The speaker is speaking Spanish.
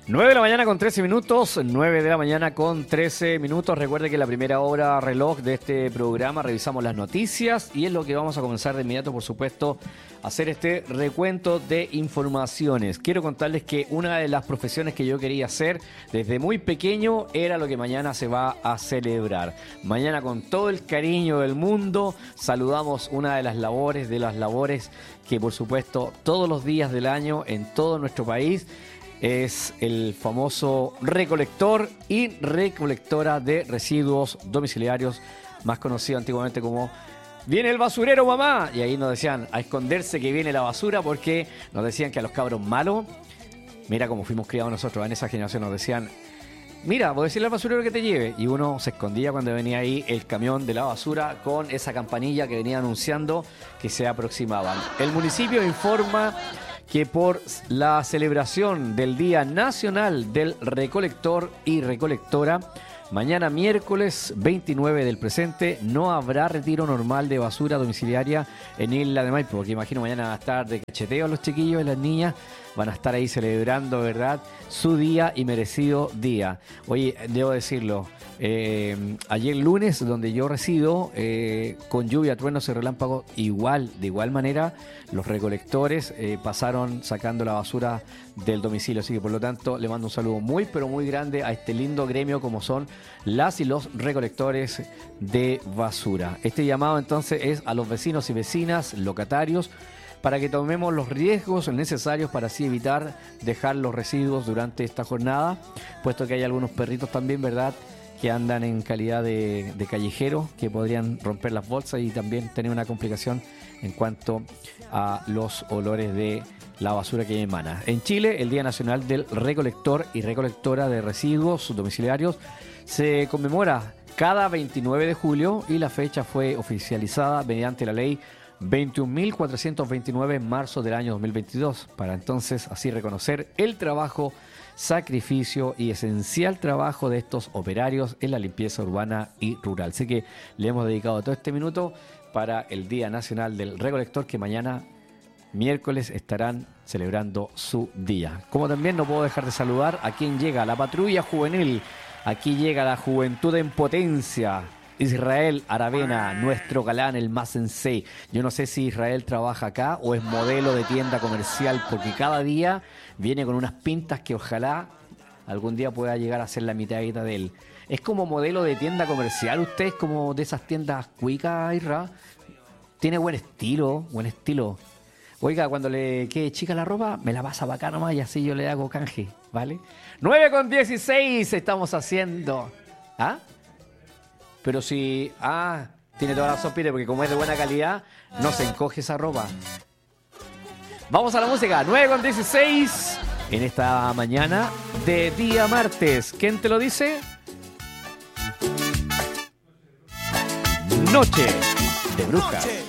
9 de la mañana con 13 minutos, 9 de la mañana con 13 minutos. Recuerde que en la primera hora reloj de este programa revisamos las noticias y es lo que vamos a comenzar de inmediato, por supuesto, a hacer este recuento de informaciones. Quiero contarles que una de las profesiones que yo quería hacer desde muy pequeño era lo que mañana se va a celebrar. Mañana, con todo el cariño del mundo, saludamos una de las labores que, por supuesto, todos los días del año en todo nuestro país es el famoso recolector y recolectora de residuos domiciliarios, más conocido antiguamente como "viene el basurero, mamá", y ahí nos decían a esconderse que viene la basura, porque nos decían que a los cabros malos, mira cómo fuimos criados nosotros en esa generación, nos decían: mira, voy a decirle al basurero que te lleve, y uno se escondía cuando venía ahí el camión de la basura con esa campanilla que venía anunciando que se aproximaban. El municipio informa que por la celebración del Día Nacional del Recolector y Recolectora, mañana miércoles 29 del presente, no habrá retiro normal de basura domiciliaria en Isla de Maipo, porque imagino mañana van a estar de cacheteo los chiquillos y las niñas, van a estar ahí celebrando, ¿verdad?, su día y merecido día. Oye, debo decirlo, ayer lunes, donde yo resido, con lluvia, truenos y relámpagos, de igual manera, los recolectores pasaron sacando la basura del domicilio. Así que, por lo tanto, le mando un saludo muy, pero muy grande a este lindo gremio como son las y los recolectores de basura. Este llamado, entonces, es a los vecinos y vecinas, locatarios, para que tomemos los riesgos necesarios para así evitar dejar los residuos durante esta jornada, puesto que hay algunos perritos también, ¿verdad?, que andan en calidad de callejeros, que podrían romper las bolsas y también tener una complicación en cuanto a los olores de la basura que emana. En Chile, el Día Nacional del Recolector y Recolectora de Residuos Domiciliarios se conmemora cada 29 de julio y la fecha fue oficializada mediante la ley 21.429 en marzo del año 2022, para entonces así reconocer el trabajo, sacrificio y esencial trabajo de estos operarios en la limpieza urbana y rural. Así que le hemos dedicado todo este minuto para el Día Nacional del Recolector, que mañana miércoles estarán celebrando su día. Como también no puedo dejar de saludar a quien llega, la patrulla juvenil. Aquí llega la juventud en potencia. Israel Aravena, nuestro galán, el más sensei. Yo no sé si Israel trabaja acá o es modelo de tienda comercial, porque cada día viene con unas pintas que ojalá algún día pueda llegar a ser la mitadita de él. Es como modelo de tienda comercial, usted es como de esas tiendas cuicas, Isra. Tiene buen estilo, buen estilo. Oiga, cuando le quede chica la ropa, me la pasa para acá nomás y así yo le hago canje, ¿vale? 9:16 estamos haciendo. ¿Ah? Pero si... tiene toda la razón, Pire, porque como es de buena calidad, no se encoge esa ropa. Vamos a la música. 9:16 en esta mañana de día martes. ¿Quién te lo dice? Noche de Brujas.